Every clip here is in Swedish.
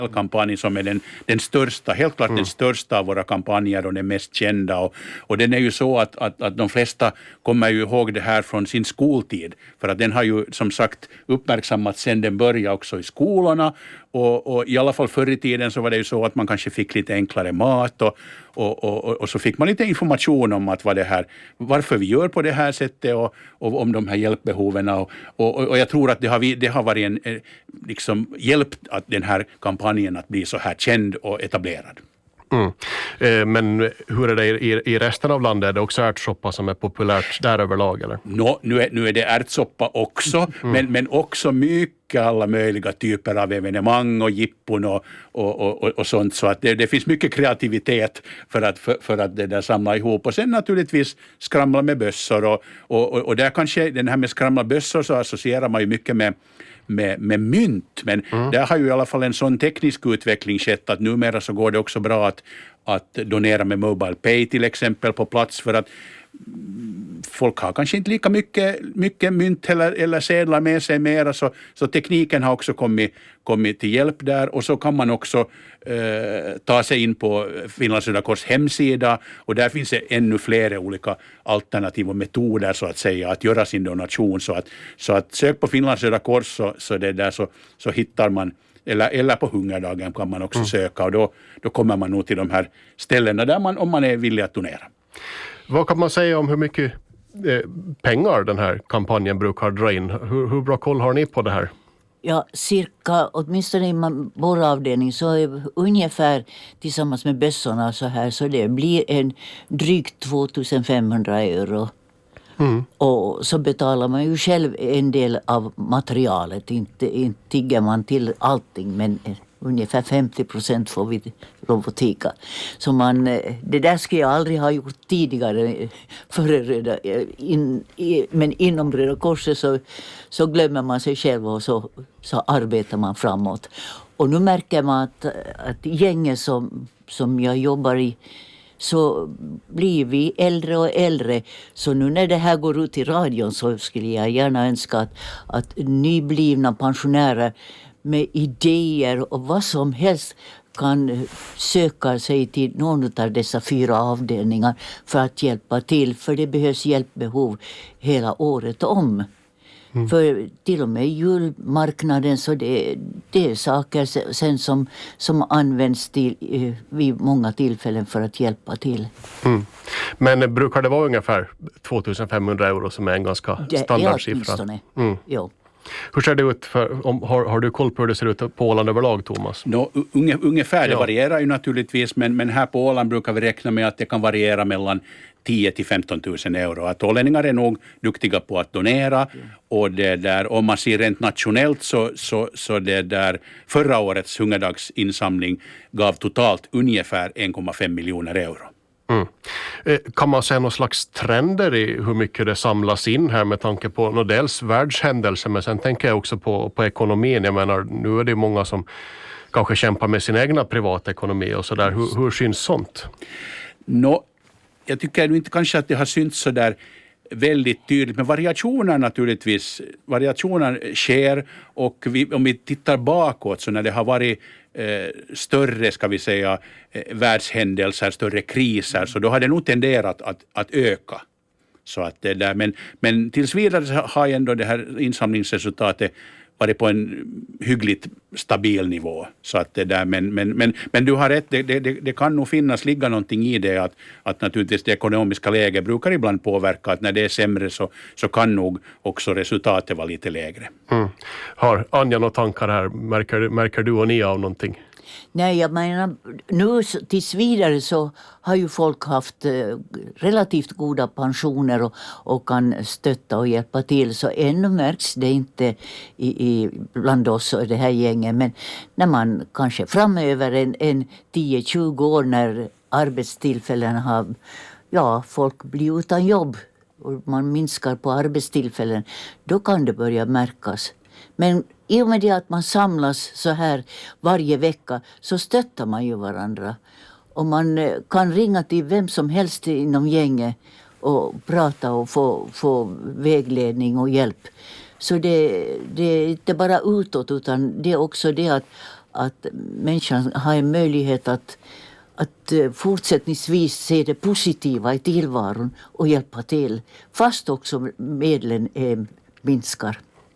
kampanj som är den största, helt klart den största av våra kampanjer och den mest kända. Och den är ju så att de flesta kommer ju ihåg det här från sin skoltid. För att den har ju som sagt uppmärksammats sedan den började också i skolorna. Och i alla fall förr i tiden så var det ju så att man kanske fick lite enklare mat och så fick man lite information om att vad det här, varför vi gör på det här sättet och om de här hjälpbehoven. Och jag tror att det har varit en liksom hjälpt att den här kampanjen att bli så här känd och etablerad. Men hur är det i resten av landet? Är det också ärtsoppa som är populärt där överlag? Eller? Nu är det ärtsoppa också, men också mycket alla möjliga typer av evenemang och jippon och sånt. Så att det finns mycket kreativitet för att det där samla ihop. Och sen naturligtvis skramla med bössor. Och där kanske den här med skramla bössor så associerar man ju mycket med mynt, men där har ju i alla fall en sån teknisk utveckling skett att numera så går det också bra att donera med Mobile Pay till exempel på plats, för att folk har kanske inte lika mycket mynt eller sedlar med sig mera, så tekniken har också kommit till hjälp där. Och så kan man också ta sig in på Finlands Röda Kors hemsida, och där finns det ännu fler olika alternativa metoder så att säga att göra sin donation. Så att sök på Finlands Röda Kors så det där så hittar man, eller på hungerdagen kan man också söka, och då kommer man nog till de här ställena där om man är villig att donera. Vad kan man säga om hur mycket pengar den här kampanjen brukar dra in? Hur bra koll har ni på det här? Ja, cirka, åtminstone i vår avdelning så är ungefär tillsammans med bössorna så det blir en drygt 2500 euro. Och så betalar man ju själv en del av materialet, inte tigger man till allting, men ungefär 50% får vi lov att tiga. Så det där skulle jag aldrig ha gjort tidigare men inom Röda Korset så glömmer man sig själv och så arbetar man framåt. Och nu märker man att gänget som jag jobbar i, så blir vi äldre och äldre. Så nu när det här går ut i radion så skulle jag gärna önska att nyblivna pensionärer med idéer och vad som helst kan söka sig till någon av dessa 4 avdelningar för att hjälpa till. För det behövs hjälpbehov hela året om. För till och med julmarknaden så det är saker sen som används vid många tillfällen för att hjälpa till. Men brukar det vara ungefär 2500 euro som är en ganska standardsiffra? Det är åtminstone, ja. Hur ser det ut har du koll på hur det ser ut på Åland överlag, Thomas? Ungefär, det varierar ju naturligtvis, men här på Åland brukar vi räkna med att det kan variera mellan 10 till 15 000 euro. Att ålänningar är nog duktiga på att donera, och det där, om man ser rent nationellt så det där förra årets hungerdagsinsamling gav totalt ungefär 1,5 miljoner euro. Kan man se någon slags trender i hur mycket det samlas in här med tanke på dels världshändelser, men sen tänker jag också på ekonomin. Jag menar, nu är det många som kanske kämpar med sin egna privatekonomi och sådär. Hur syns sånt? Jag tycker inte kanske att det har synts så där väldigt tydligt, men variationer sker, och om vi tittar bakåt så när det har varit större, ska vi säga, världshändelser, större kriser, så då har det nog tenderat att öka. Så att det där, men tills vidare har ändå det här insamlingsresultatet varit på en hyggligt stabil nivå. Så att det där, men du har rätt, det kan nog ligga någonting i det att naturligtvis det ekonomiska läget brukar ibland påverka, att när det är sämre så kan nog också resultatet vara lite lägre. Har Anja några tankar här? Märker du och ni av någonting? Nej, jag menar, nu tills vidare så har ju folk haft relativt goda pensioner och kan stötta och hjälpa till. Så ännu märks det inte bland oss och det här gänget. Men när man kanske framöver en 10-20 år när arbetstillfällen har, folk blir utan jobb och man minskar på arbetstillfällen, då kan det börja märkas. Men i och med det att man samlas så här varje vecka så stöttar man ju varandra. Och man kan ringa till vem som helst inom gänget och prata och få vägledning och hjälp. Så det är inte bara utåt, utan det är också det att människan har en möjlighet att fortsättningsvis se det positiva i tillvaron och hjälpa till, fast också medlen minskar.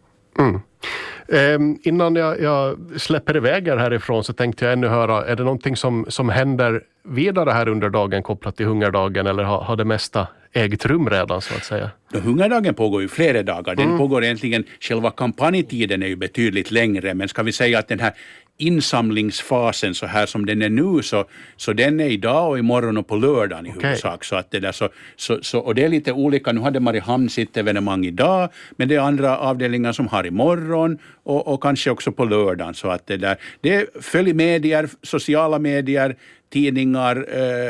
Innan jag släpper iväg er härifrån så tänkte jag ännu höra, är det någonting som händer vidare här under dagen kopplat till hungerdagen, eller har det mesta ägt rum redan så att säga? Hungerdagen pågår ju flera dagar. Den pågår egentligen, själva kampanjtiden är ju betydligt längre, men ska vi säga att den här insamlingsfasen så här som den är nu, så den är idag och imorgon och på lördagen i huvudsak. Så att det där, och det är lite olika. Nu hade Mariehamn sitt evenemang idag, men det är andra avdelningar som har imorgon och kanske också på lördagen. Så att det följer medier, sociala medier, tidningar,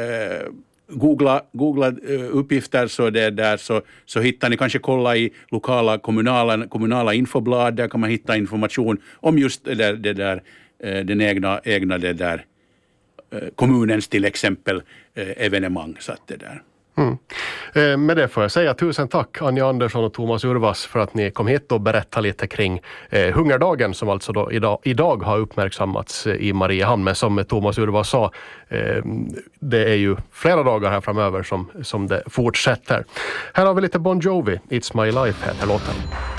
googla uppgifter så hittar ni, kanske kolla i lokala kommunala infoblad, där kan man hitta information om just den egna kommunens till exempel evenemang. Så att det där. Med det får jag säga tusen tack Anja Andersson och Thomas Urvas för att ni kom hit och berättade lite kring hungerdagen som alltså då idag har uppmärksammats i Mariehamn. Men som Thomas Urvas sa, det är ju flera dagar här framöver som det fortsätter. Här har vi lite Bon Jovi, It's My Life heter låten.